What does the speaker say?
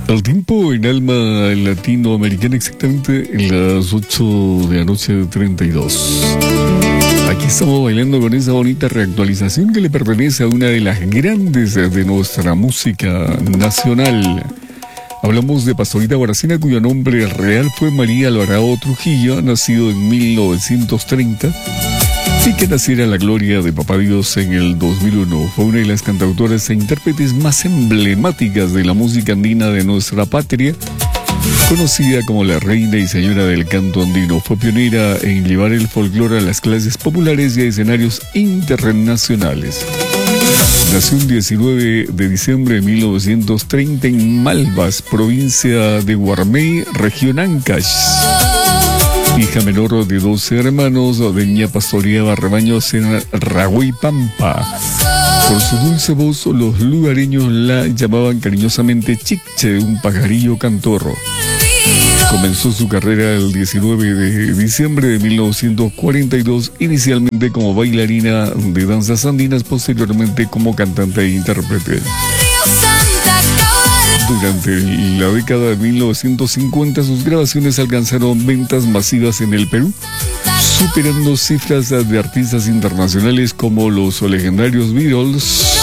Al tiempo en alma latinoamericana, exactamente en las 8 de la noche de 32. Aquí estamos bailando con esa bonita reactualización que le pertenece a una de las grandes de nuestra música nacional. Hablamos de Pastorita Guaracina, cuyo nombre real fue María Alvarado Trujillo, nacido en 1930, y que naciera en la gloria de Papá Dios en el 2001. Fue una de las cantautoras e intérpretes más emblemáticas de la música andina de nuestra patria, conocida como la reina y señora del canto andino. Fue pionera en llevar el folclore a las clases populares y a escenarios internacionales. Nació el 19 de diciembre de 1930 en Malvas, provincia de Guarmey, región Ancash. Hija menor de 12 hermanos, Doña pastoreaba rebaños en Ragüey Pampa. Por su dulce voz, los lugareños la llamaban cariñosamente Chiche, un pajarillo cantor. Comenzó su carrera el 19 de diciembre de 1942, inicialmente como bailarina de danzas andinas, posteriormente como cantante e intérprete. Durante la década de 1950, sus grabaciones alcanzaron ventas masivas en el Perú, superando cifras de artistas internacionales como los legendarios Beatles,